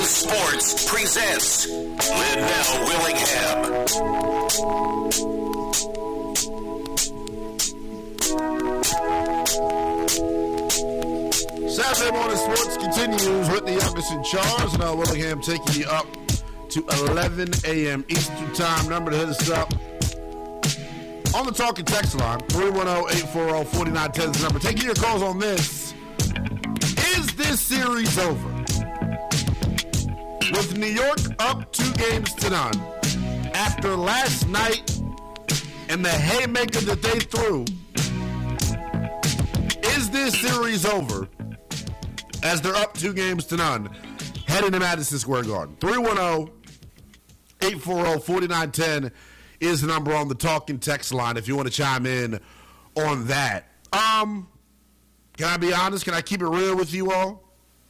Sports presents Lindell Willingham. Saturday Morning Sports continues with the youngest in charge. Now Willingham taking you up to 11 a.m. Eastern Time. Number to hit us up on the talk and text line, 310-840-4910 is the number. Taking your calls on this. Is this series over? With New York up 2-0 after last night and the haymaker that they threw, is this series over as they're up 2-0 heading to Madison Square Garden? 310-840-4910 is the number on the talk and text line if you want to chime in on that. Can I be honest? Can I keep it real with you all?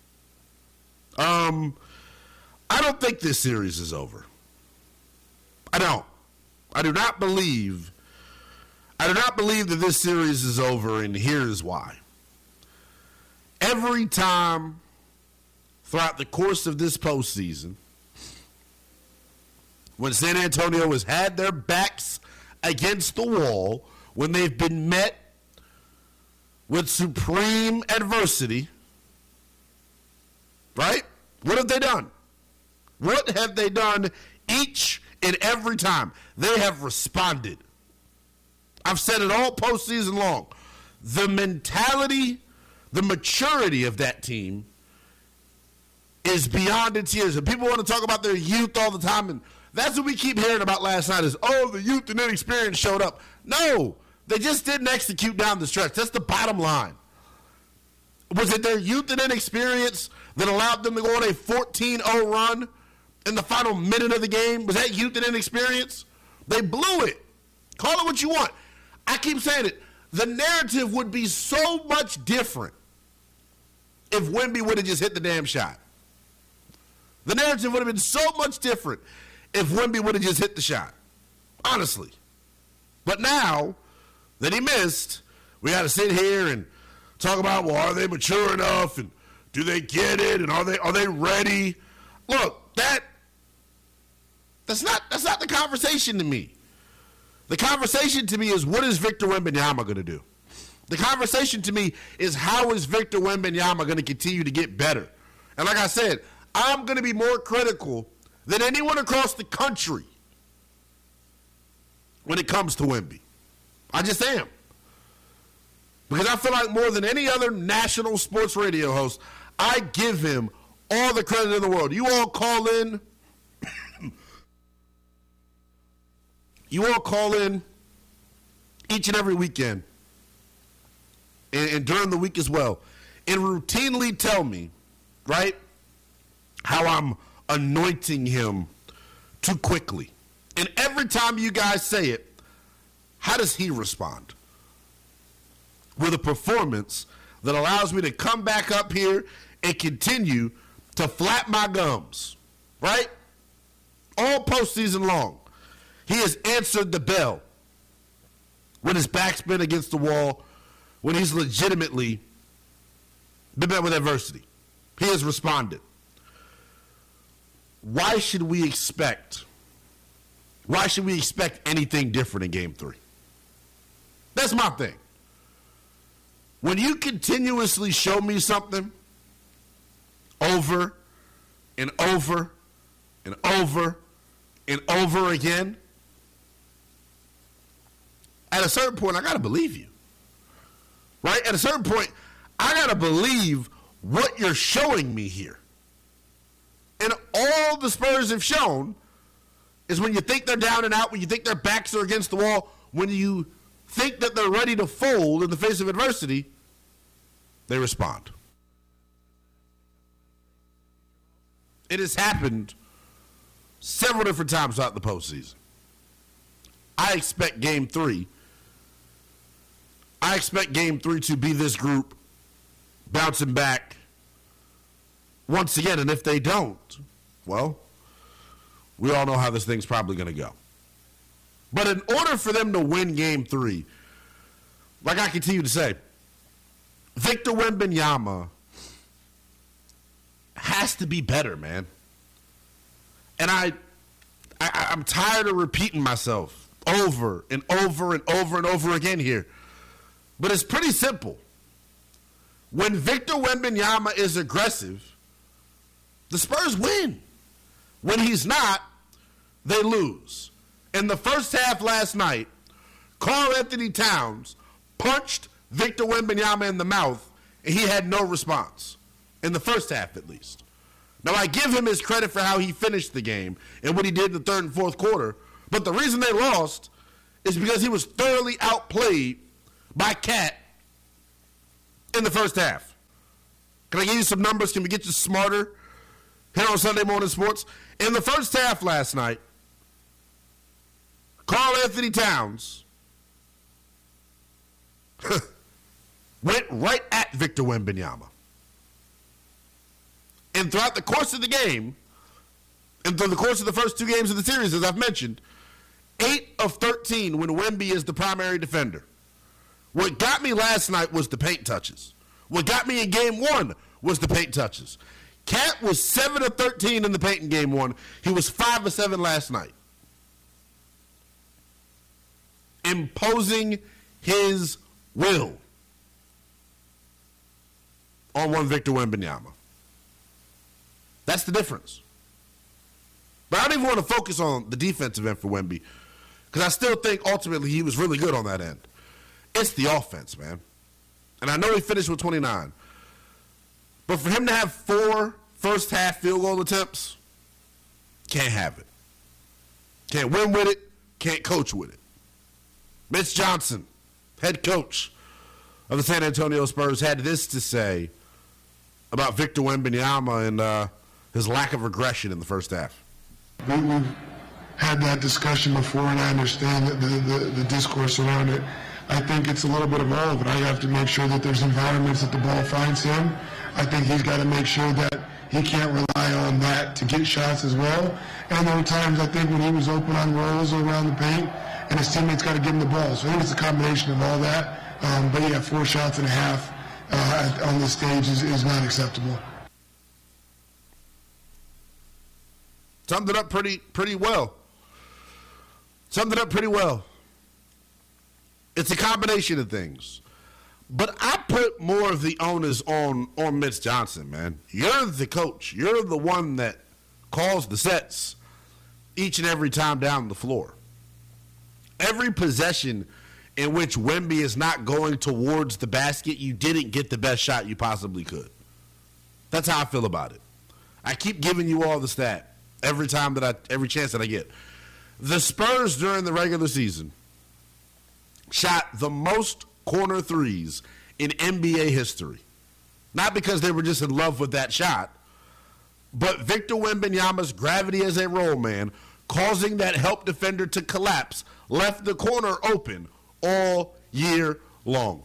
I don't think this series is over. I don't. I do not believe that this series is over, and here's why. Every time throughout the course of this postseason, when San Antonio has had their backs against the wall, when they've been met with supreme adversity, right? What have they done? What have they done each and every time? They have responded. I've said it all postseason long. The mentality, the maturity of that team is beyond its years. And people want to talk about their youth all the time, and that's what we keep hearing about last night is, oh, the youth and inexperience showed up. No, they just didn't execute down the stretch. That's the bottom line. Was it their youth and inexperience that allowed them to go on a 14-0 run in the final minute of the game? Was that youth and inexperience? They blew it. Call it what you want. I keep saying it. The narrative would be so much different if Wemby would have just hit the damn shot. The narrative would have been so much different if Wemby would have just hit the shot. Honestly. But now that he missed, we got to sit here and talk about, well, are they mature enough, and do they get it, and are they ready? Look, that's not the conversation to me. The conversation to me is, what is Victor Wembanyama going to do? The conversation to me is, how is Victor Wembanyama going to continue to get better? And like I said, I'm going to be more critical than anyone across the country when it comes to Wemby. I just am. Because I feel like more than any other national sports radio host, I give him all the credit in the world. You all call in. You all call in each and every weekend and during the week as well, and routinely tell me, right, how I'm anointing him too quickly. And every time you guys say it, how does he respond? With a performance that allows me to come back up here and continue to flap my gums, right? All postseason long. He has answered the bell when his back's been against the wall, when he's legitimately been met with adversity. He has responded. Why should we expect anything different in Game 3? That's my thing. When you continuously show me something over and over and over and over again, at a certain point, I got to believe you. Right? At a certain point, I got to believe what you're showing me here. And all the Spurs have shown is when you think they're down and out, when you think their backs are against the wall, when you think that they're ready to fold in the face of adversity, they respond. It has happened several different times throughout the postseason. I expect Game 3 to be this group bouncing back once again. And if they don't, well, we all know how this thing's probably going to go. But in order for them to win Game 3, like I continue to say, Victor Wembanyama has to be better, man. And I'm tired of repeating myself over and over and over and over again here. But it's pretty simple. When Victor Wembanyama is aggressive, the Spurs win. When he's not, they lose. In the first half last night, Karl-Anthony Towns punched Victor Wembanyama in the mouth, and he had no response. In the first half, at least. Now, I give him his credit for how he finished the game and what he did in the third and fourth quarter, but the reason they lost is because he was thoroughly outplayed by Cat in the first half. Can I give you some numbers? Can we get you smarter here on Sunday Morning Sports? In the first half last night, Karl-Anthony Towns went right at Victor Wembanyama. And throughout the course of the game, and through the course of the first two games of the series, as I've mentioned, 8 of 13 when Wemby is the primary defender. What got me last night was the paint touches. What got me in game one was the paint touches. Cat was 7 of 13 in the paint in game one. He was 5 of 7 last night. Imposing his will on one Victor Wembanyama. That's the difference. But I don't even want to focus on the defensive end for Wemby because I still think ultimately he was really good on that end. It's the offense, man. And I know he finished with 29. But for him to have 4 first-half field goal attempts, can't have it. Can't win with it, can't coach with it. Mitch Johnson, head coach of the San Antonio Spurs, had this to say about Victor Wembanyama and his lack of aggression in the first half. We've had that discussion before, and I understand the discourse around it. I think it's a little bit of all of it. I have to make sure that there's environments that the ball finds him. I think he's got to make sure that he can't rely on that to get shots as well. And there were times, I think, when he was open on rolls around the paint, and his teammates got to give him the ball. So I think it's a combination of all that. But yeah, 4 shots and a half on this stage is not acceptable. Summed it up pretty well. Summed it up pretty well. It's a combination of things. But I put more of the onus on Mitch Johnson, man. You're the coach. You're the one that calls the sets each and every time down the floor. Every possession in which Wemby is not going towards the basket, you didn't get the best shot you possibly could. That's how I feel about it. I keep giving you all the stat every chance that I get. The Spurs during the regular season shot the most corner threes in NBA history. Not because they were just in love with that shot, but Victor Wembanyama's gravity as a roll man, causing that help defender to collapse, left the corner open all year long.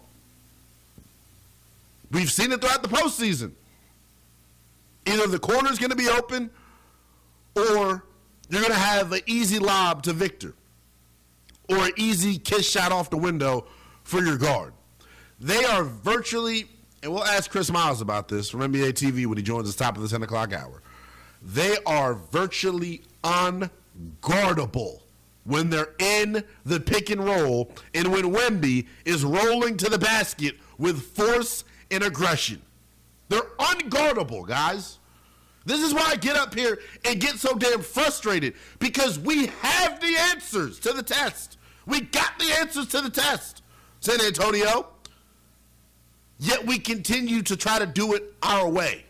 We've seen it throughout the postseason. Either the corner's going to be open or you're going to have an easy lob to Victor or an easy kiss shot off the window for your guard. They are virtually, and we'll ask Chris Miles about this from NBA TV when he joins us top of the 10 o'clock hour. They are virtually unguardable when they're in the pick and roll and when Wemby is rolling to the basket with force and aggression. They're unguardable, guys. This is why I get up here and get so damn frustrated, because we have the answers to the test. We got the answers to the test, San Antonio. Yet we continue to try to do it our way.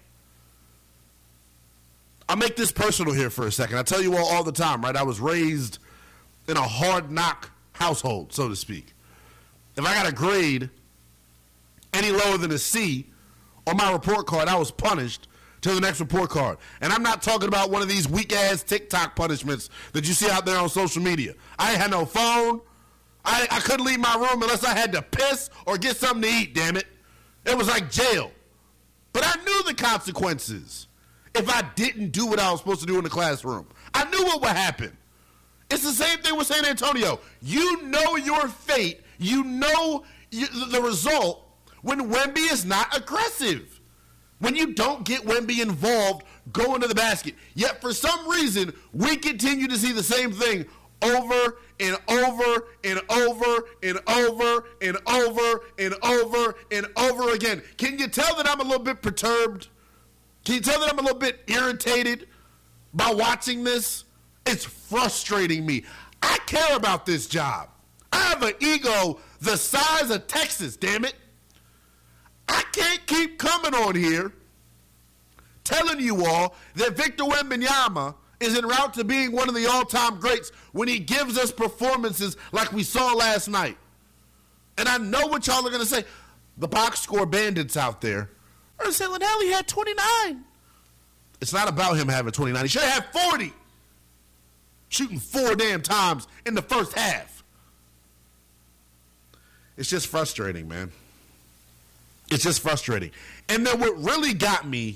I'll make this personal here for a second. I tell you all the time, right? I was raised in a hard knock household, so to speak. If I got a grade any lower than a C on my report card, I was punished to the next report card. And I'm not talking about one of these weak-ass TikTok punishments that you see out there on social media. I ain't had no phone. I couldn't leave my room unless I had to piss or get something to eat, damn it. It was like jail. But I knew the consequences if I didn't do what I was supposed to do in the classroom. I knew what would happen. It's the same thing with San Antonio. You know your fate. You know the result when Wemby is not aggressive. when you don't get Wemby involved going to the basket. Yet for some reason, we continue to see the same thing over and over and over and over and over and over and over again. Can you tell that I'm a little bit perturbed? Can you tell that I'm a little bit irritated by watching this? It's frustrating me. I care about this job. I have an ego the size of Texas, damn it. I can't keep coming on here telling you all that Victor Wembanyama is en route to being one of the all-time greats when he gives us performances like we saw last night. And I know what y'all are going to say. The box score bandits out there are saying, well, hell, he had 29. It's not about him having 29. He should have had 40. Shooting 4 damn times in the first half. It's just frustrating, man. It's just frustrating. And then what really got me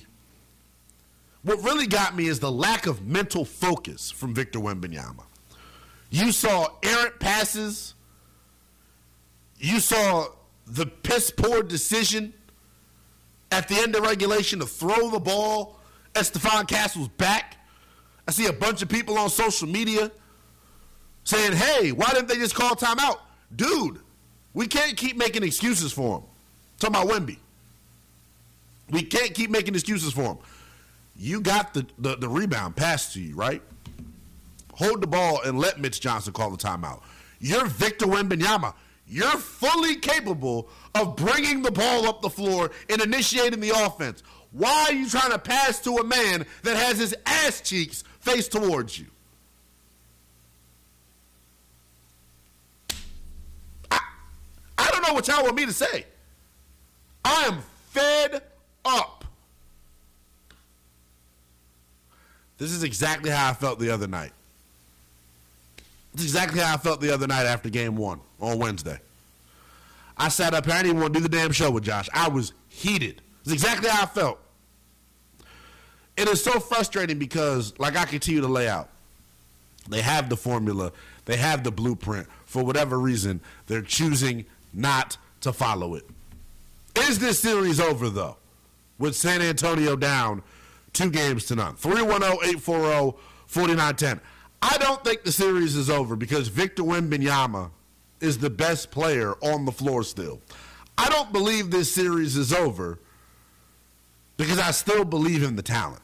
is the lack of mental focus from Victor Wembanyama. You saw errant passes. You saw the piss-poor decision at the end of regulation to throw the ball at Stephon Castle's back. I see a bunch of people on social media saying, hey, why didn't they just call timeout? Dude, we can't keep making excuses for him. Talking about Wemby. We can't keep making excuses for him. You got the rebound passed to you, right? Hold the ball and let Mitch Johnson call the timeout. You're Victor Wembanyama. You're fully capable of bringing the ball up the floor and initiating the offense. Why are you trying to pass to a man that has his ass cheeks faced towards you? I don't know what y'all want me to say. I am fed up. This is exactly how I felt the other night. This is exactly how I felt the other night after game 1 on Wednesday. I sat up here. I didn't even want to do the damn show with Josh. I was heated. It's exactly how I felt. It is so frustrating because, like I continue to lay out, they have the formula. They have the blueprint. For whatever reason, they're choosing not to follow it. Is this series over, though, with San Antonio down 2-0? 310-840-4910. I don't think the series is over because Victor Wembanyama is the best player on the floor still. I don't believe this series is over because I still believe in the talent.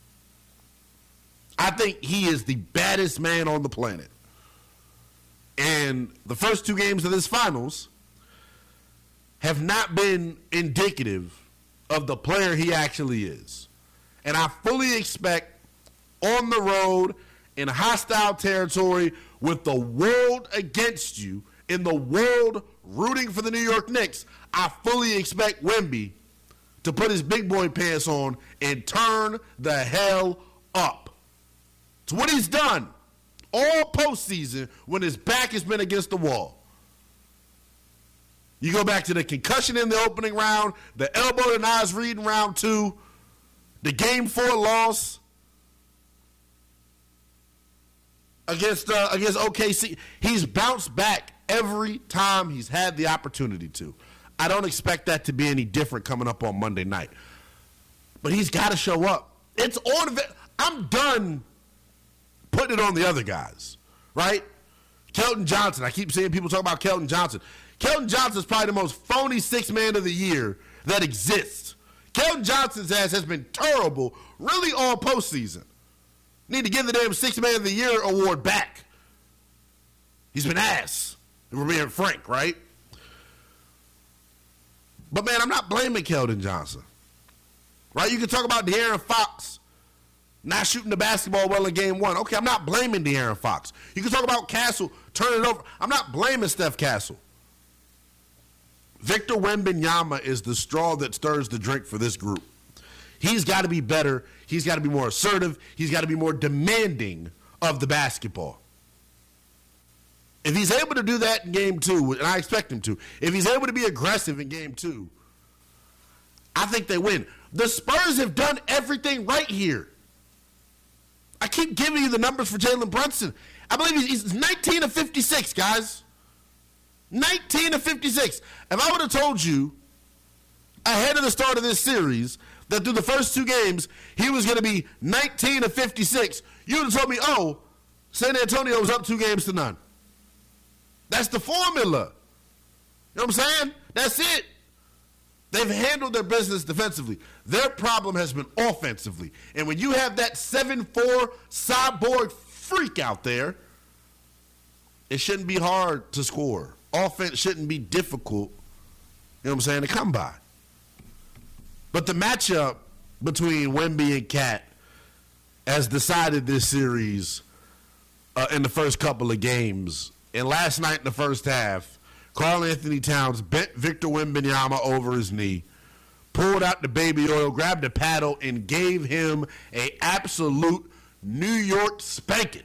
I think he is the baddest man on the planet. And the first 2 games of this finals have not been indicative of the player he actually is. And I fully expect on the road in hostile territory with the world against you, in the world rooting for the New York Knicks, I fully expect Wemby to put his big boy pants on and turn the hell up. It's what he's done all postseason when his back has been against the wall. You go back to the concussion in the opening round, the elbow to Naz Reid in round 2, the game 4 loss against OKC. He's bounced back every time he's had the opportunity to. I don't expect that to be any different coming up on Monday night. But he's got to show up. It's on. I'm done putting it on the other guys, right? Kelton Johnson. I keep seeing people talk about Kelton Johnson. Kelton Johnson is probably the most phony 6th man of the year that exists. Kelton Johnson's ass has been terrible really all postseason. Need to give the damn 6th man of the year award back. He's been ass. If we're being frank, right? But, man, I'm not blaming Keldon Johnson. Right? You can talk about De'Aaron Fox not shooting the basketball well in game 1. Okay, I'm not blaming De'Aaron Fox. You can talk about Castle turning it over. I'm not blaming Steph Castle. Victor Wembanyama is the straw that stirs the drink for this group. He's got to be better. He's got to be more assertive. He's got to be more demanding of the basketball. If he's able to do that in game 2, and I expect him to, if he's able to be aggressive in game 2, I think they win. The Spurs have done everything right here. I keep giving you the numbers for Jalen Brunson. I believe he's 19 of 56, guys. 19 of 56. If I would have told you ahead of the start of this series that through the first 2 games, he was going to be 19 of 56, you would have told me, oh, San Antonio was up 2-0. That's the formula. You know what I'm saying? That's it. They've handled their business defensively. Their problem has been offensively. And when you have that 7'4" cyborg freak out there, it shouldn't be hard to score. Offense shouldn't be difficult, you know what I'm saying, to come by. But the matchup between Wemby and Cat has decided this series in the first couple of games. And last night in the first half, Karl-Anthony Towns bent Victor Wembanyama over his knee, pulled out the baby oil, grabbed a paddle, and gave him an absolute New York spanking.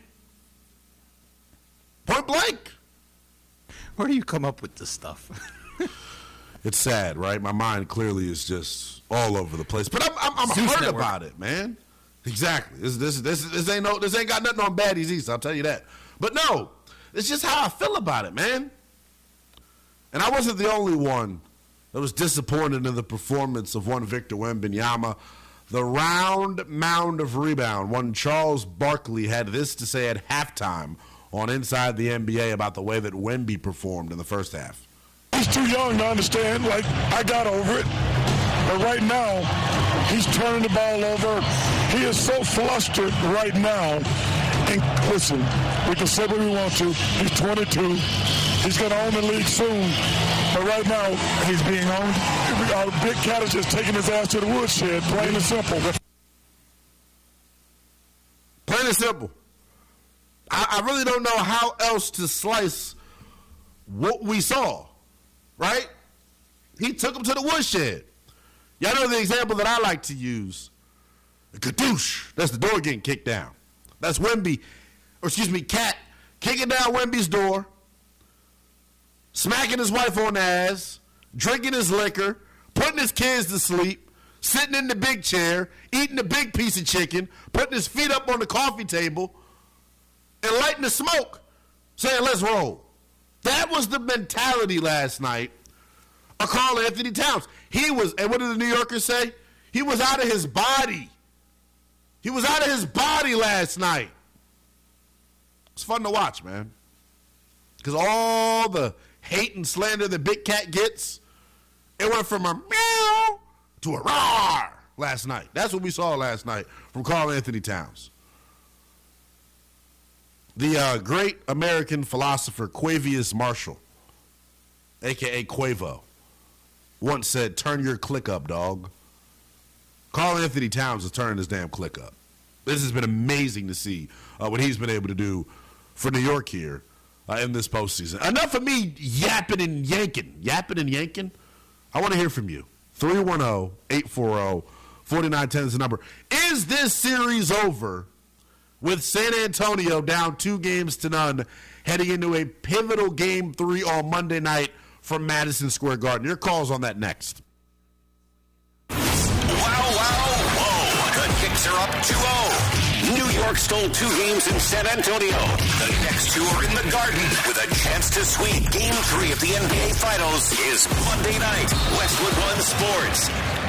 Point blank. Where do you come up with this stuff? It's sad, right? My mind clearly is just all over the place. But I'm hurt about it, man. Exactly. This ain't got nothing on Baddies East, I'll tell you that. But no, it's just how I feel about it, man. And I wasn't the only one that was disappointed in the performance of one Victor Wembanyama. The round mound of rebound, one Charles Barkley had this to say at halftime on Inside the NBA about the way that Wemby performed in the first half. He's too young to understand. Like, I got over it. But right now, he's turning the ball over. He is so flustered right now. And listen, we can say what we want to. He's 22. He's going to own the league soon. But right now, he's being owned. Our Big Cat is just taking his ass to the woodshed, plain and simple. Plain and simple. I really don't know how else to slice what we saw, right? He took him to the woodshed. Y'all know the example that I like to use. A kadoosh. That's the door getting kicked down. That's Cat kicking down Wemby's door, smacking his wife on the ass, drinking his liquor, putting his kids to sleep, sitting in the big chair, eating a big piece of chicken, putting his feet up on the coffee table, and lighting the smoke, saying, let's roll. That was the mentality last night of Karl-Anthony Towns. He was, and what did the New Yorkers say? He was out of his body. He was out of his body last night. It's fun to watch, man. Because all the hate and slander that Big Cat gets, it went from a meow to a roar last night. That's what we saw last night from Karl-Anthony Towns. The great American philosopher Quavius Marshall, a.k.a. Quavo, once said, turn your click up, dog. Karl-Anthony Towns is turning his damn click up. This has been amazing to see what he's been able to do for New York here in this postseason. Enough of me yapping and yanking. Yapping and yanking? I want to hear from you. 310-840-4910 is the number. Is this series over with San Antonio down 2-0 heading into a pivotal Game 3 on Monday night from Madison Square Garden? Your calls on that next. Wow, whoa. The Knicks are up 2-0. New York stole 2 games in San Antonio. The next 2 are in the Garden with a chance to sweep Game 3 of the NBA Finals is Monday night. Westwood One Sports.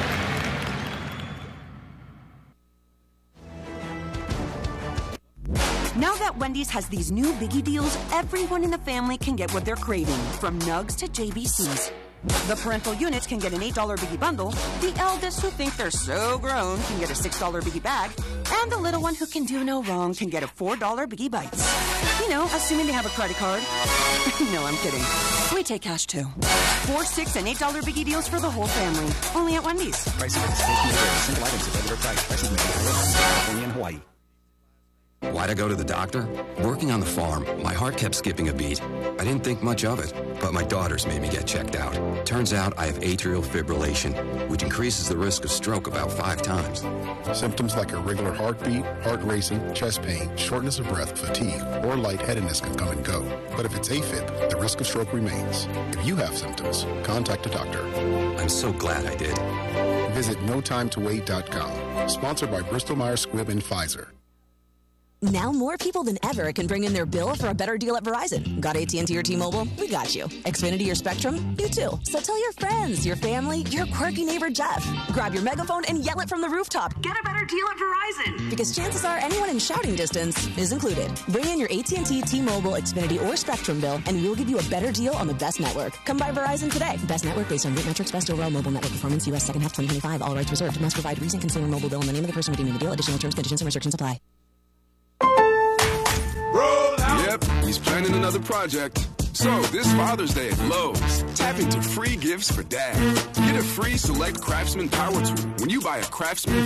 Now that Wendy's has these new biggie deals, everyone in the family can get what they're craving, from nugs to JBCs. The parental units can get an $8 biggie bundle, the eldest who think they're so grown can get a $6 biggie bag, and the little one who can do no wrong can get a $4 biggie bites. You know, assuming they have a credit card. No, I'm kidding. We take cash too. 4, 6, and $8 biggie deals for the whole family. Only at Wendy's. Prices at station single items at regular price. Prices may vary. Only in Hawaii. Why'd I go to the doctor? Working on the farm, my heart kept skipping a beat. I didn't think much of it, but my daughters made me get checked out. Turns out I have atrial fibrillation, which increases the risk of stroke about 5 times. Symptoms like irregular heartbeat, heart racing, chest pain, shortness of breath, fatigue, or lightheadedness can come and go. But if it's AFib, the risk of stroke remains. If you have symptoms, contact a doctor. I'm so glad I did. Visit NoTimeToWait.com. Sponsored by Bristol Myers Squibb and Pfizer. Now more people than ever can bring in their bill for a better deal at Verizon. Got AT&T or T-Mobile? We got you. Xfinity or Spectrum? You too. So tell your friends, your family, your quirky neighbor Jeff. Grab your megaphone and yell it from the rooftop. Get a better deal at Verizon. Because chances are anyone in shouting distance is included. Bring in your AT&T, T-Mobile, Xfinity, or Spectrum bill, and we'll give you a better deal on the best network. Come by Verizon today. Best network based on root metrics, best overall mobile network performance, U.S. second half 2025. All rights reserved. Must provide recent consumer mobile bill and the name of the person redeeming the deal. Additional terms, conditions, and restrictions apply. Yep, he's planning another project. So, this Father's Day at Lowe's, tap into free gifts for Dad. Get a free Select Craftsman Power Tool when you buy a Craftsman